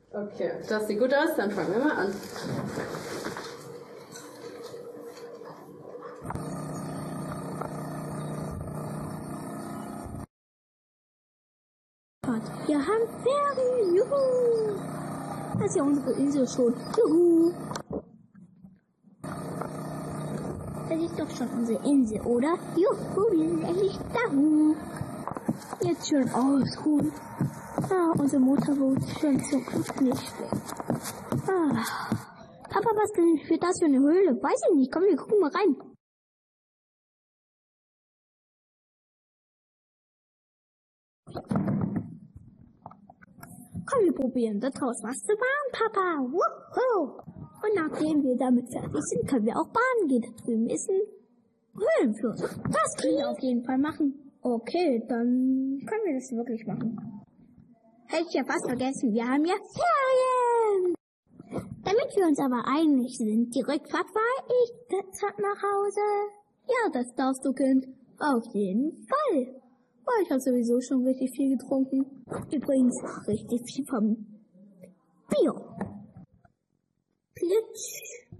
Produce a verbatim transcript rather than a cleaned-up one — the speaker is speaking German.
Okay, das sieht gut aus, dann fangen wir mal an. Wir haben Ferien, juhu! Das ist ja unsere Insel schon, juhu! Das ist doch schon unsere Insel, oder? Juhu, wir sind endlich da! Jetzt schön ausruhen. Ah, unser Motorboot schön zum Glück nicht schlecht. Ah. Papa, was denn für das für eine Höhle? Weiß ich nicht, komm, wir gucken mal rein. Komm, wir probieren das Haus was zu bauen, Papa. Wuhu. Und nachdem wir damit fertig sind, können wir auch baden gehen. Da drüben ist ein Höhlenfluss. Das können wir auf jeden Fall machen. Okay, dann können wir das wirklich machen. Hätte ich ja fast vergessen, wir haben ja Ferien. Damit wir uns aber einig sind, die Rückfahrt war ich deshalb nach Hause. Ja, das darfst du, Kind. Auf jeden Fall. Oh, ich habe sowieso schon richtig viel getrunken. Übrigens richtig viel vom Bier. Plitsch.